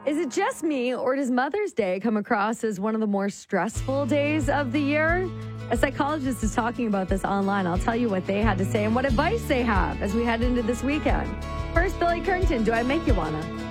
Is it just me, or does Mother's Day come across as one of the more stressful days of the year? A psychologist is talking about this online. I'll tell you what they had to say and what advice they have as we head into this weekend. First, Billy Currington, Do I Make You Wanna?